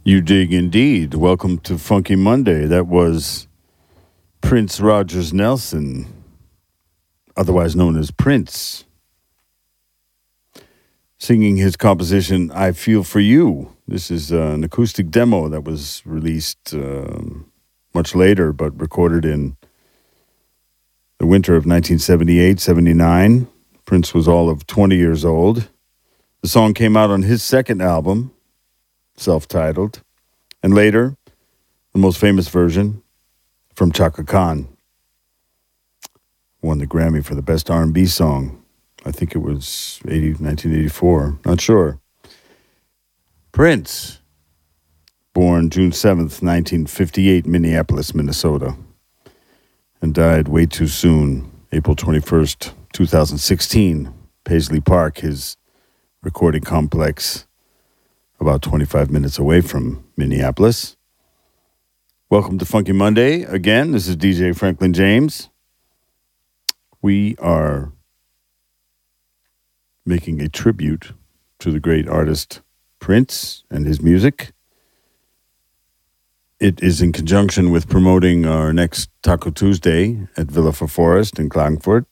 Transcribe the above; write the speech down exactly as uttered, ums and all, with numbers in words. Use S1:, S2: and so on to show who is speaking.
S1: You dig indeed. Welcome to Funky Monday. That was Prince Rogers Nelson, otherwise known as Prince, singing his composition, I Feel For You. This is uh, an acoustic demo that was released uh, much later, but recorded in the winter of nineteen seventy-eight seventy-nine. Prince was all of twenty years old. The song came out on his second album, self-titled, and later, the most famous version from Chaka Khan. Won the Grammy for the best R and B song. I think it was nineteen eighty-four, not sure. Prince, born June seventh, nineteen fifty-eight, Minneapolis, Minnesota, and died way too soon, April twenty-first, twenty sixteen, Paisley Park, his recording complex, about twenty-five minutes away from Minneapolis. Welcome to Funky Monday. Again, this is D J Franklin James. We are making a tribute to the great artist Prince and his music. It is in conjunction with promoting our next Taco Tuesday at Villa for Forest in Klagenfurt.